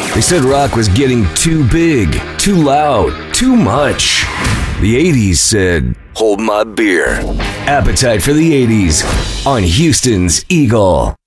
They said rock was getting too big, too loud, too much. The 80s said, hold my beer. Appetite for the 80s on Houston's Eagle.